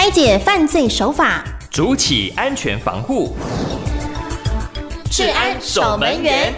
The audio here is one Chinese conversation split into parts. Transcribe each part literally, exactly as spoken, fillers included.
拆解犯罪手法， 筑起安全防护。 治安守门员。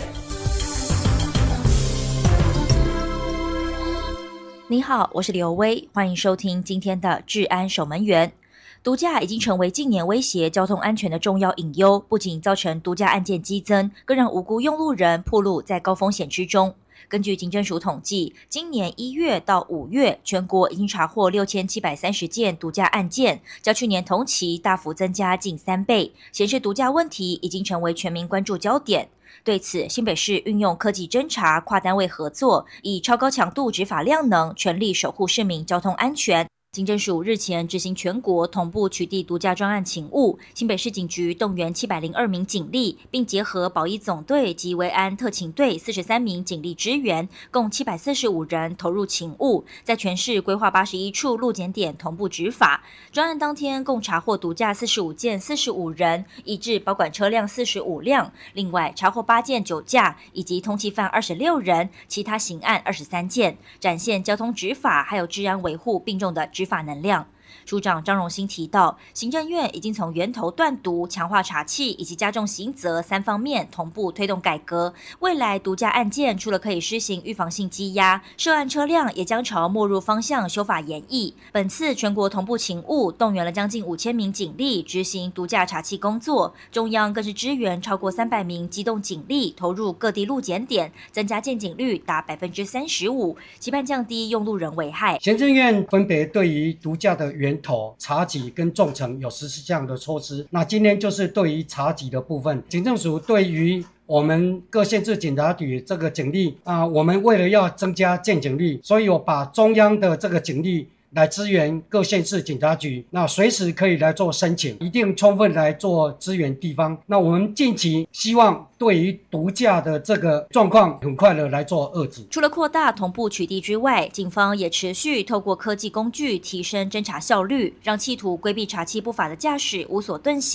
你好，我是刘威，欢迎收听今天的治安守门员。毒驾已经成为近年威胁交通安全的重要隐忧，不仅造成毒驾案件激增，更让无辜用路人暴露在高风险之中。根据警政署统计，今年一月到五月，全国已经查获六千七百三十件毒驾案件，较去年同期大幅增加近三倍，显示毒驾问题已经成为全民关注焦点。对此，新北市运用科技侦查、跨单位合作，以超高强度执法量能，全力守护市民交通安全。警政署日前执行全国同步取缔毒驾专案勤务，新北市警局动员七百零二名警力，并结合保一总队及维安特勤队四十三名警力支援，共七百四十五人投入勤务，在全市规划八十一处路检点同步执法。专案当天共查获毒驾四十五件四十五人，抑制保管车辆四十五辆，另外查获八件酒驾以及通缉犯二十六人，其他刑案二十三件，展现交通执法还有治安维护并重的执法能量。署长张荣兴提到，行政院已经从源头断毒、强化查缉以及加重刑责三方面同步推动改革。未来毒驾案件除了可以施行预防性羁押，涉案车辆也将朝没入方向修法研议。本次全国同步勤务，动员了将近五千名警力执行毒驾查缉工作，中央更是支援超过三百名机动警力投入各地路检点，增加见警率达百分之三十五，期盼降低用路人危害。 行政院分别对于毒驾的源头、查缉跟重惩有实施这样的措施。那今天就是对于查缉的部分，警政署对于我们各县市警察局这个警力啊、呃，我们为了要增加见警率，所以我把中央的这个警力来支援各县市警察局，那随时可以来做申请，一定充分来做支援地方。那我们近期希望对于毒驾的这个状况很快的来做遏制。 除了扩大同步取缔之外，警方也持续透过科技工具提升侦查效率，让企图规避查缉不法的驾驶无所遁形。